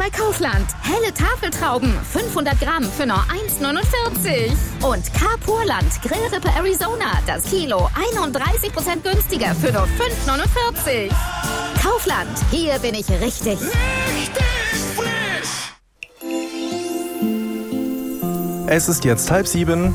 bei Kaufland. Helle Tafeltrauben, 500 Gramm für nur 1,49. Und Carpurland Grillrippe Arizona, das Kilo 31% günstiger für nur 5,49. Kaufland, hier bin ich richtig. Es ist jetzt 6:30.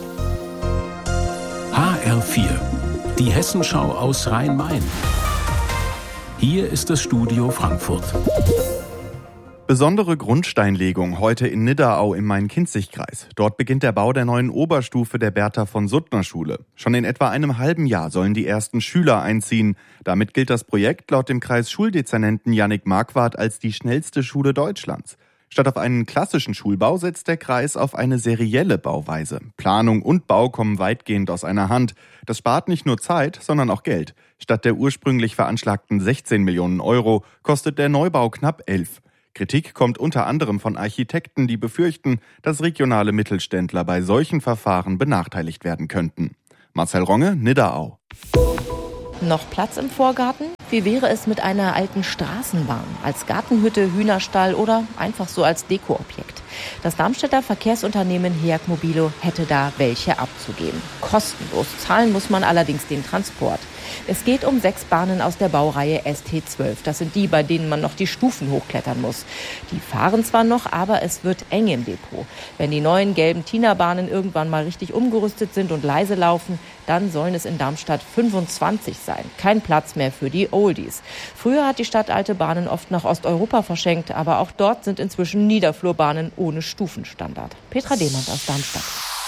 HR4, die Hessenschau aus Rhein-Main. Hier ist das Studio Frankfurt. Besondere Grundsteinlegung heute in Nidderau im Main-Kinzig-Kreis. Dort beginnt der Bau der neuen Oberstufe der Bertha-von-Suttner-Schule. Schon in etwa einem halben Jahr sollen die ersten Schüler einziehen. Damit gilt das Projekt laut dem Kreisschuldezernenten Jannik Marquardt als die schnellste Schule Deutschlands. Statt auf einen klassischen Schulbau setzt der Kreis auf eine serielle Bauweise. Planung und Bau kommen weitgehend aus einer Hand. Das spart nicht nur Zeit, sondern auch Geld. Statt der ursprünglich veranschlagten 16 Millionen Euro kostet der Neubau knapp 11. Kritik kommt unter anderem von Architekten, die befürchten, dass regionale Mittelständler bei solchen Verfahren benachteiligt werden könnten. Marcel Ronge, Nidderau. Noch Platz im Vorgarten? Wie wäre es mit einer alten Straßenbahn als Gartenhütte, Hühnerstall oder einfach so als Dekoobjekt? Das Darmstädter Verkehrsunternehmen HEAG Mobilo hätte da welche abzugeben. Kostenlos. Zahlen muss man allerdings den Transport. Es geht um 6 Bahnen aus der Baureihe ST12. Das sind die, bei denen man noch die Stufen hochklettern muss. Die fahren zwar noch, aber es wird eng im Depot. Wenn die neuen gelben Tina-Bahnen irgendwann mal richtig umgerüstet sind und leise laufen, dann sollen es in Darmstadt 25 sein. Kein Platz mehr für die Oldies. Früher hat die Stadt alte Bahnen oft nach Osteuropa verschenkt, aber auch dort sind inzwischen Niederflurbahnen ohne Stufenstandard. Petra Demand aus Darmstadt.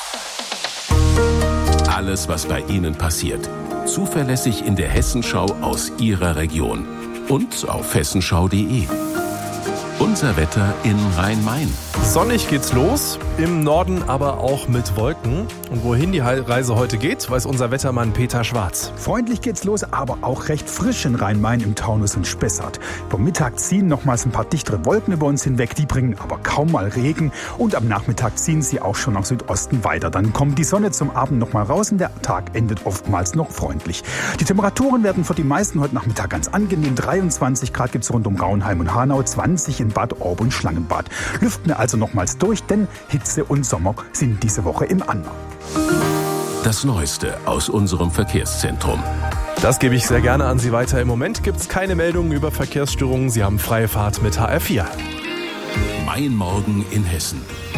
Alles, was bei Ihnen passiert. Zuverlässig in der Hessenschau aus Ihrer Region. Und auf hessenschau.de. Unser Wetter in Rhein-Main. Sonnig geht's los, im Norden aber auch mit Wolken. Und wohin die Reise heute geht, weiß unser Wettermann Peter Schwarz. Freundlich geht's los, aber auch recht frisch in Rhein-Main im Taunus und Spessart. Vom Mittag ziehen nochmals ein paar dichtere Wolken über uns hinweg, die bringen aber kaum mal Regen. Und am Nachmittag ziehen sie auch schon nach Südosten weiter. Dann kommt die Sonne zum Abend nochmal raus und der Tag endet oftmals noch freundlich. Die Temperaturen werden für die meisten heute Nachmittag ganz angenehm. 23 Grad gibt's rund um Rauenheim und Hanau, 20 in Bad Orb und Schlangenbad. Lüften wir also nochmals durch, denn Hitze und Sommer sind diese Woche im Anmarsch. Das Neueste aus unserem Verkehrszentrum. Das gebe ich sehr gerne an Sie weiter. Im Moment gibt es keine Meldungen über Verkehrsstörungen. Sie haben freie Fahrt mit HR4. Mein Morgen in Hessen.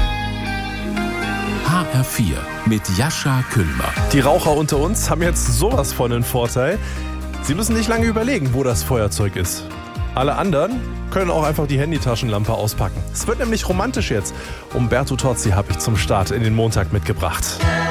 HR4 mit Jascha Küllmer. Die Raucher unter uns haben jetzt sowas von einen Vorteil. Sie müssen nicht lange überlegen, wo das Feuerzeug ist. Alle anderen können auch einfach die Handytaschenlampe auspacken. Es wird nämlich romantisch jetzt. Umberto Tozzi habe ich zum Start in den Montag mitgebracht.